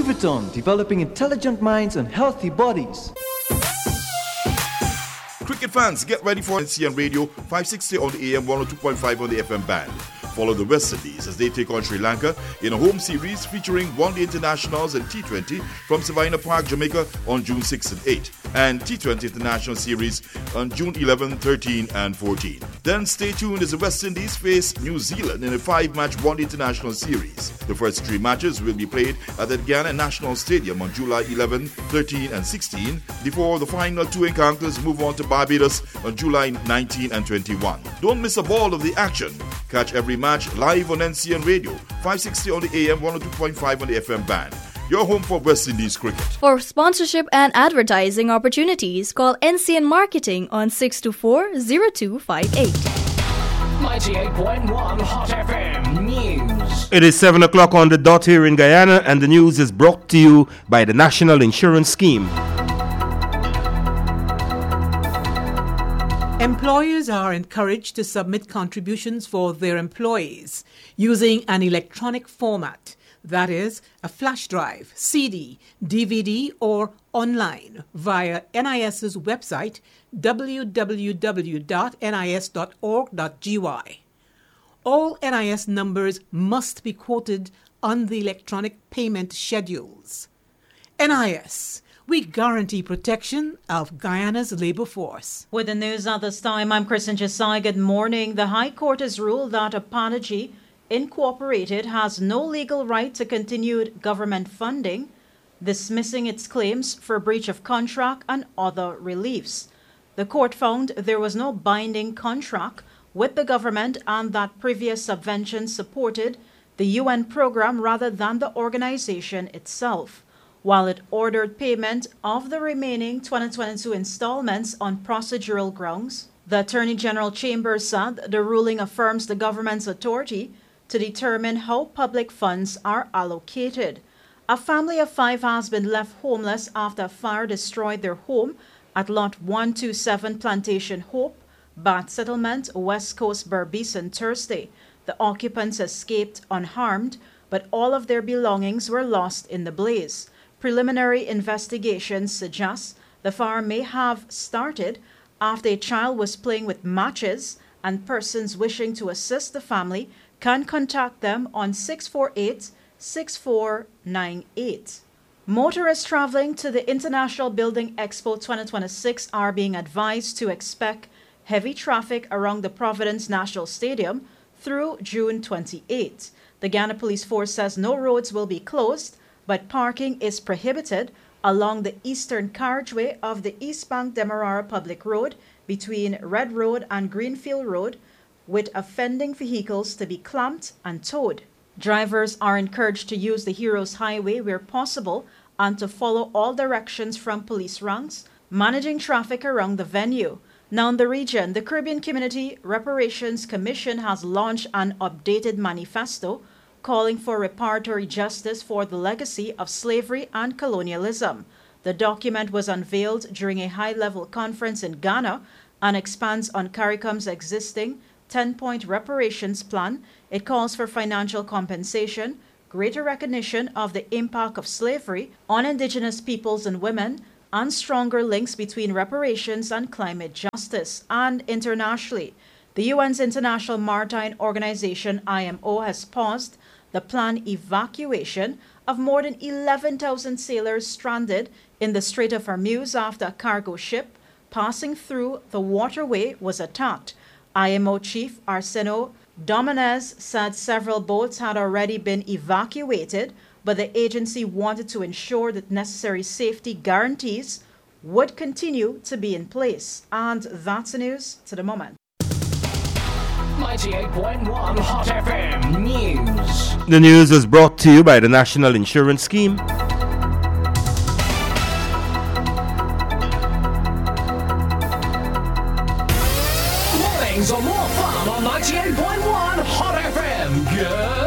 Vuitton, developing intelligent minds and healthy bodies. Cricket fans, get ready for NCN Radio 560 on the AM, 102.5 on the FM band. Follow the West Indies as they take on Sri Lanka in a home series featuring one-day internationals and T20 from Savannah Park, Jamaica on June 6 and 8, and T20 International Series on June 11, 13 and 14. Then stay tuned as the West Indies face New Zealand in a 5-match one-day international series. The first 3 matches will be played at the Guyana National Stadium on July 11, 13 and 16, before the final 2 encounters move on to Barbados on July 19 and 21. Don't miss a ball of the action. Catch every match live on NCN Radio, 560 on the AM, 102.5 on the FM band. Your home for West Indies cricket. For sponsorship and advertising opportunities, call NCN Marketing on 624-0258. 98.1 Hot FM News. It is 7 o'clock on the dot here in Guyana, and the news is brought to you by the National Insurance Scheme. Employers are encouraged to submit contributions for their employees using an electronic format, that is, a flash drive, CD, DVD, or online via NIS's website www.nis.org.gy. All NIS numbers must be quoted on the electronic payment schedules. NIS. We guarantee protection of Guyana's labor force. With the news at this time, I'm Kristen Jessai. Good morning. The High Court has ruled that Apogee Incorporated has no legal right to continued government funding, dismissing its claims for breach of contract and other reliefs. The court found there was no binding contract with the government and that previous subventions supported the UN program rather than the organization itself. While it ordered payment of the remaining 2022 installments on procedural grounds, the Attorney General Chambers said the ruling affirms the government's authority to determine how public funds are allocated. A family of 5 has been left homeless after a fire destroyed their home at Lot 127 Plantation Hope, Bath Settlement, West Coast, Berbice on Thursday. The occupants escaped unharmed, but all of their belongings were lost in the blaze. Preliminary investigations suggest the fire may have started after a child was playing with matches, and persons wishing to assist the family can contact them on 648-6498. Motorists traveling to the International Building Expo 2026 are being advised to expect heavy traffic around the Providence National Stadium through June 28. The Guyana Police Force says no roads will be closed, but parking is prohibited along the eastern carriageway of the East Bank Demerara Public Road between Red Road and Greenfield Road, with offending vehicles to be clamped and towed. Drivers are encouraged to use the Heroes Highway where possible and to follow all directions from police ranks, managing traffic around the venue. Now in the region, the Caribbean Community Reparations Commission has launched an updated manifesto calling for reparatory justice for the legacy of slavery and colonialism. The document was unveiled during a high-level conference in Ghana and expands on CARICOM's existing 10-point reparations plan. It calls for financial compensation, greater recognition of the impact of slavery on indigenous peoples and women, and stronger links between reparations and climate justice. And internationally, the UN's International Maritime Organization, IMO, has paused the planned evacuation of more than 11,000 sailors stranded in the Strait of Hormuz after a cargo ship passing through the waterway was attacked. IMO Chief Arsenio Dominguez said several boats had already been evacuated, but the agency wanted to ensure that necessary safety guarantees would continue to be in place. And that's the news to the moment. 98.1 Hot FM News. The news is brought to you by the National Insurance Scheme. Mornings are more fun on 98.1 Hot FM. Good